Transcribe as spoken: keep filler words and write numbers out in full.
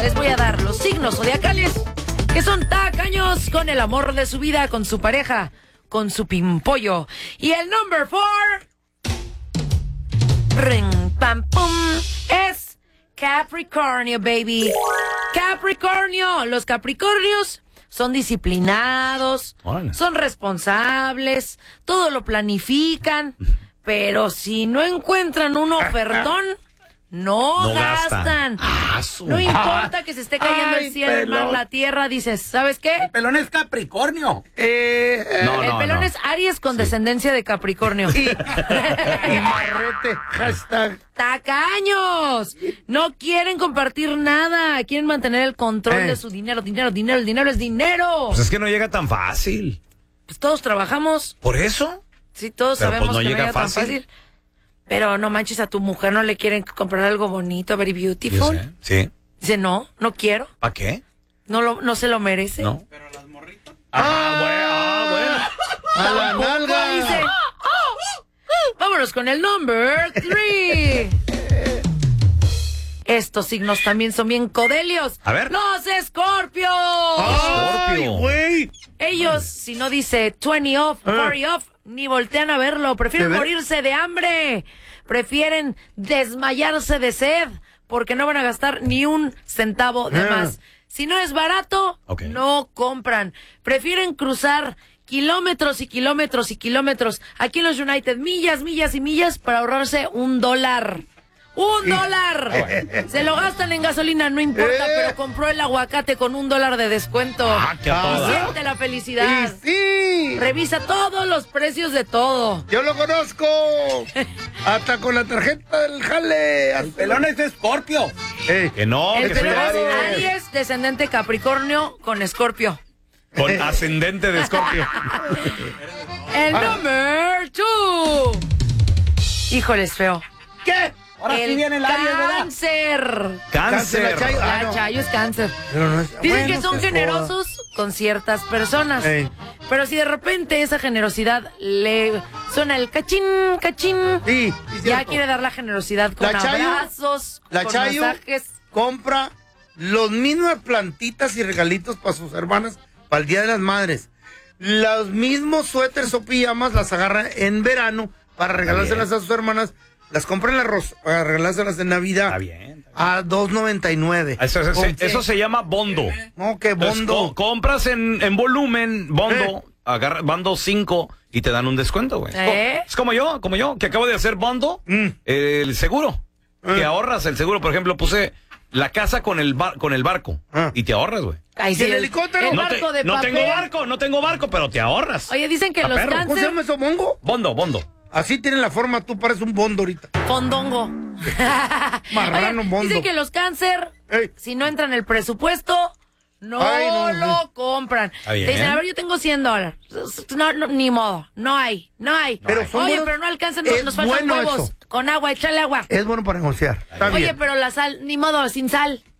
les voy a dar los signos zodiacales que son tacaños con el amor de su vida, con su pareja, con su pimpollo. Y el number four, ring, pam, pum, es Capricornio, baby. Capricornio, los Capricornios son disciplinados, bueno. son responsables, todo lo planifican, pero si no encuentran un ofertón, no, no gastan. gastan. Ah, no importa que se esté cayendo Ay, el cielo, el mar, la tierra, dices, ¿sabes qué? El pelón es Capricornio. Eh, no, el no, pelón no. es Aries con sí. descendencia de Capricornio. Y, y marrete, hashtag. ¡Tacaños! No quieren compartir nada, quieren mantener el control eh. de su dinero, dinero, dinero, el dinero es dinero. Pues es que no llega tan fácil. Pues todos trabajamos. ¿Por eso? Sí, todos Pero sabemos pues no que llega no llega fácil. tan fácil. Pero no manches, a tu mujer no le quieren comprar algo bonito, very beautiful. Sí. Dice, no, no quiero. ¿Para qué? No lo, no se lo merece. No. Pero las morritas. Ah, bueno, ah, bueno. A la nalga. Dice, vámonos con el number three. Estos signos también son bien codelios. A ver. ¡Los Escorpios! ¡Ay, güey! Ellos, si no dice veinte off, cuarenta off, ni voltean a verlo. Prefieren morirse de hambre. Prefieren desmayarse de sed. Porque no van a gastar ni un centavo de más. Si no es barato, okay. no compran. Prefieren cruzar kilómetros y kilómetros y kilómetros aquí en los United. Millas, millas y millas para ahorrarse un dólar. ¡Un dólar! Se lo gastan en gasolina, no importa, eh. pero compró el aguacate con un dólar de descuento. Ah, qué y siente la felicidad. Y sí. Revisa todos los precios de todo. Yo lo conozco. Hasta con la tarjeta del jale. El pelón es de Escorpio. Eh. Que no, el que pelón soy es Aries, descendente Capricornio con Escorpio. Con ascendente de Escorpio. El number two. Híjoles, feo. ¿Qué? Ahora el sí viene el Aries, ¿verdad? Cáncer. Cáncer. La Chayo, ah, la no. Chayo es cáncer. Pero no es, Dicen bueno, que son generosos joda. con ciertas personas. Ey. Pero si de repente esa generosidad le suena el cachín, cachín, sí, sí, ya quiere dar la generosidad con la Chayo, abrazos, la con Chayo mensajes. Compra los mismas plantitas y regalitos para sus hermanas para el Día de las Madres. Los mismos suéteres o pijamas las agarra en verano para regalárselas a sus hermanas. Las compra en la Rosa para regalárselas en Navidad. Está bien. Está bien. A dos noventa y nueve. Eso, eso, eso, eso se llama bondo. No, que bondo. Entonces, co compras en, en volumen, bondo, eh. agarra, bando cinco y te dan un descuento, güey. ¿Eh? Es como yo, como yo, que acabo de hacer bondo, mm. eh, el seguro. Eh. Que ahorras el seguro. Por ejemplo, puse la casa con el, bar con el barco eh. y te ahorras, güey. ¿Y sí, el helicóptero? El no barco te, de no papel. tengo barco, no tengo barco, pero te ahorras. Oye, dicen que A los perro. cáncer... ¿Cómo se llama eso, mongo? Bondo, bondo. Así tiene la forma, tú pareces un bondo ahorita. Fondongo. Marrano Oye, bondo. dicen que los cáncer, Ey. si no entran en el presupuesto, no, Ay, no, lo no. compran. Está bien. Te dicen, a ver, yo tengo cien dólares. No, no, ni modo, no hay, no hay. Pero Oye, son buenos- pero no alcanzan, nos, es nos faltan bueno huevos. eso. Con agua, échale agua. Es bueno para negociar. Está Oye, bien. pero la sal, ni modo, sin sal.